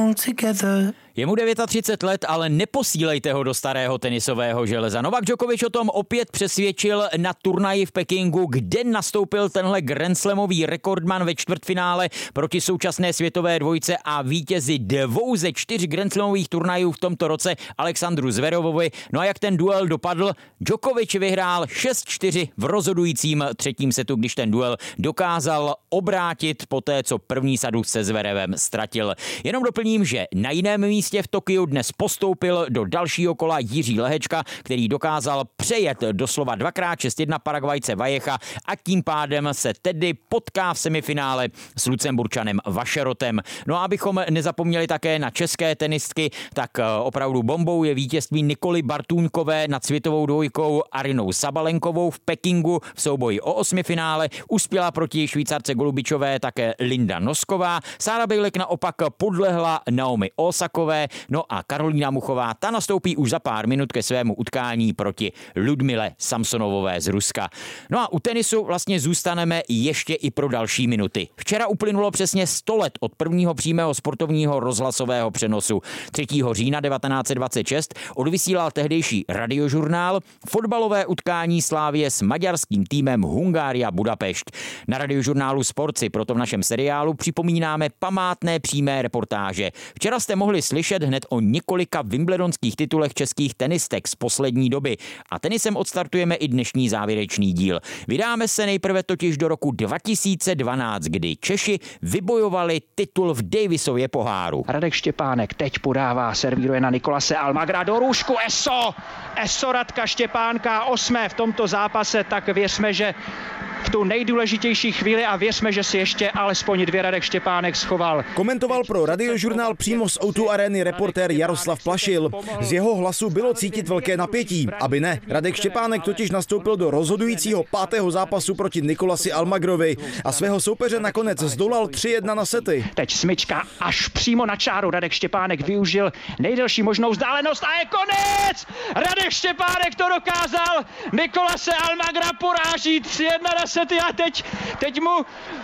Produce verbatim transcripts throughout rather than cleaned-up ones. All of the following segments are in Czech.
belong together. Je mu třicet devět let, ale neposílejte ho do starého tenisového železa. Novak Djokovic o tom opět přesvědčil na turnaji v Pekingu, kde nastoupil tenhle grandslamový rekordman ve čtvrtfinále proti současné světové dvojce a vítězi dvou ze čtyř grandslamových turnajů v tomto roce Alexandru Zverevovi. No a jak ten duel dopadl? Djokovic vyhrál šest čtyři v rozhodujícím třetím setu, když ten duel dokázal obrátit poté, co první sadu se Zverevem ztratil. Jenom doplním, že na jiném místě v Tokiu dnes postoupil do dalšího kola Jiří Lehečka, který dokázal přejet doslova dvakrát šest jedna Paraguajce Valleja a tím pádem se tedy potká v semifinále s Lucemburčanem Vašerotem. No a abychom nezapomněli také na české tenistky, tak opravdu bombou je vítězství Nikoly Bartůňkové nad světovou dvojkou Arinou Sabalenkovou v Pekingu v souboji o osmifinále. Uspěla proti Švýcarce Golubičové také Linda Nosková. Sára Bejlek naopak podlehla Naomi Osakové. No a Karolína Muchová, ta nastoupí už za pár minut ke svému utkání proti Ludmile Samsonovové z Ruska. No a u tenisu vlastně zůstaneme ještě i pro další minuty. Včera uplynulo přesně sto let od prvního přímého sportovního rozhlasového přenosu. třetího října devatenáct set dvacet šest odvysílal tehdejší radiožurnál fotbalové utkání Slavie s maďarským týmem Hungária Budapešť. Na radiožurnálu Sport si proto v našem seriálu připomínáme památné přímé reportáže. Včera jste mohli slyšet hned o několika wimbledonských titulech českých tenistek z poslední doby. A tenisem odstartujeme i dnešní závěrečný díl. Vydáme se nejprve totiž do roku dva tisíce dvanáct, kdy Češi vybojovali titul v Davisově poháru. Radek Štěpánek teď podává, servíruje na Nikolase Almagra do růžku. Eso! Eso Radka Štěpánka, osmé v tomto zápase, tak věřme, že v tu nejdůležitější chvíli a věřme, že si ještě alespoň dvě Radek Štěpánek schoval. Komentoval pro radiožurnál přímo z ó dva Areny reportér Jaroslav Plašil. Z jeho hlasu bylo cítit velké napětí. Aby ne, Radek Štěpánek totiž nastoupil do rozhodujícího pátého zápasu proti Nikolasi Almagrovi a svého soupeře nakonec zdolal tři jedna na sety. Teď smyčka až přímo na čáru. Radek Štěpánek využil nejdelší možnou vzdálenost a je konec! Radek Štěpánek to dokázal! Nikolase Almagra poráží tři jedna na sety a teď, teď mu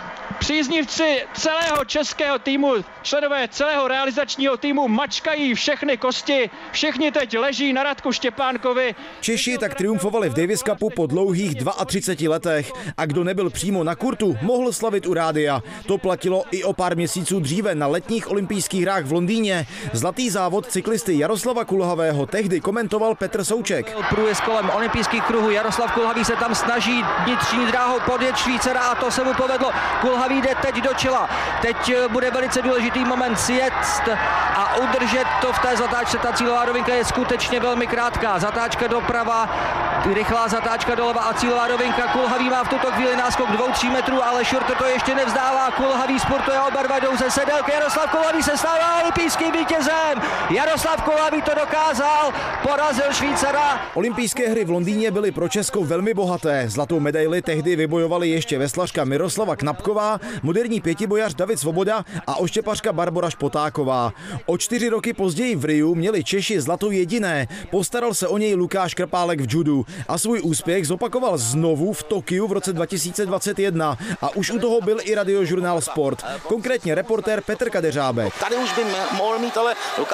příznivci celého českého týmu, členové celého realizačního týmu mačkají všechny kosti, všichni teď leží na Radku Štěpánkovi. Češi tak triumfovali v Davis Cupu po dlouhých třiceti dvou letech a kdo nebyl přímo na kurtu, mohl slavit u rádia. To platilo i o pár měsíců dříve na letních olympijských hrách v Londýně. Zlatý závod cyklisty Jaroslava Kulhavého tehdy komentoval Petr Souček. Průjezd kolem olympijských kruhů, Jaroslav Kulhavý se tam snaží vnitřní dráhou podjet Švýcara a to se mu povedlo. Kulhavý jde teď do čela. Teď bude velice důležitý moment sjet a udržet to v té zatáčce. Ta cílová rovinka je skutečně velmi krátká. Zatáčka doprava, rychlá zatáčka doleva a cílová rovinka. Kulhavý má v tuto chvíli náskok dvou tří metrů, ale Šurter to ještě nevzdává. Kulhavý sportuje, oba dva jdou ze sedelky. Jaroslav Kulhavý se stává olympijským vítězem. Jaroslav Kulhavý to dokázal, porazil Švýcara. Olympijské hry v Londýně byly pro Česko velmi bohaté. Zlatou medaili tehdy vybojovali ještě veslařka Miroslava Knapková, moderní pětibojař David Svoboda a oštěpařka Barbora Špotáková. O čtyři roky později v Riu měli Češi zlatou jediné. Postaral se o něj Lukáš Krpálek v judu a svůj úspěch zopakoval znovu v Tokiu v roce dva tisíce dvacet jedna a už u toho byl i radiožurnál Sport, konkrétně reportér Petr Kadeřábek. Tady už by mohl mít ale